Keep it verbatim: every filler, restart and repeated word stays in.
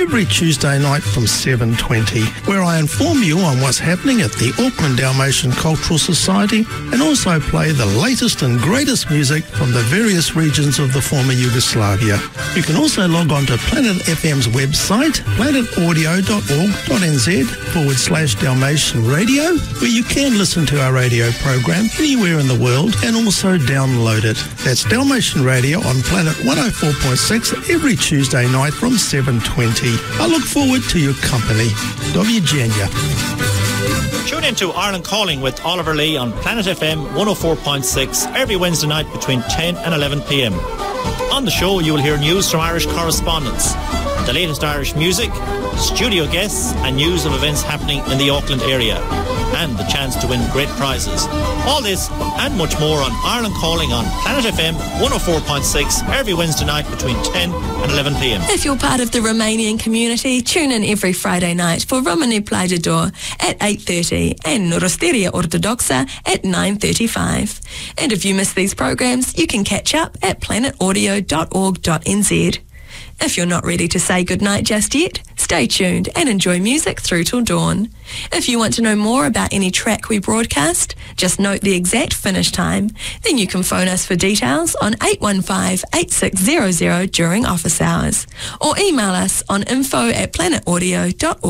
every Tuesday night from seven twenty, where I inform you on what's happening at the Auckland Dalmatian Cultural Society and also play the latest and greatest music from the various regions of the former Yugoslavia. You can also log on to Planet F M's website, planetaudio.org.nz forward slash Dalmatian Radio, where you can listen to our radio program anywhere in the world and also download it. That's Dalmatian Radio on Planet one oh four point six every Tuesday night from seven twenty. I look forward to your company. Do Virginia. Tune in to Ireland Calling with Oliver Lee on Planet F M one oh four point six every Wednesday night between ten and eleven p m. On the show, you will hear news from Irish correspondents, the latest Irish music, studio guests, and news of events happening in the Auckland area, and the chance to win great prizes. All this and much more on Ireland Calling on Planet F M one oh four point six every Wednesday night between ten and eleven p m. If you're part of the Romanian community, tune in every Friday night for Romani Playa d'Or at eight thirty and Rosteria Ortodoxa at nine thirty-five. And if you miss these programs, you can catch up at planet audio dot org dot n z. If you're not ready to say goodnight just yet, stay tuned and enjoy music through till dawn. If you want to know more about any track we broadcast, just note the exact finish time. Then you can phone us for details on eight one five, eight six zero zero during office hours, or email us on info at planet audio dot org.